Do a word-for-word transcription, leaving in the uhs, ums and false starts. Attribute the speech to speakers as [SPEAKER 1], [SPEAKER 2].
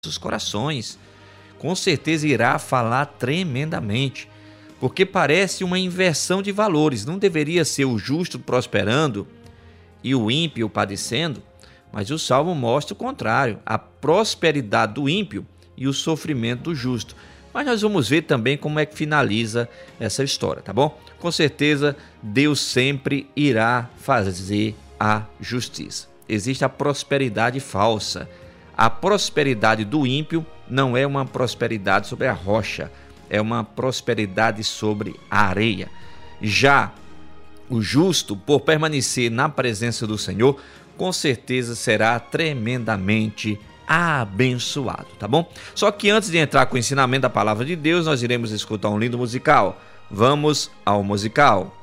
[SPEAKER 1] nossos corações. Com certeza irá falar tremendamente, porque parece uma inversão de valores. Não deveria ser o justo prosperando e o ímpio padecendo, mas o Salmo mostra o contrário, a prosperidade do ímpio e o sofrimento do justo. Mas nós vamos ver também como é que finaliza essa história, tá bom? Com certeza, Deus sempre irá fazer a justiça. Existe a prosperidade falsa. A prosperidade do ímpio não é uma prosperidade sobre a rocha, é uma prosperidade sobre a areia. Já o justo, por permanecer na presença do Senhor, com certeza será tremendamente abençoado, tá bom? Só que antes de entrar com o ensinamento da palavra de Deus, nós iremos escutar um lindo musical. Vamos ao musical.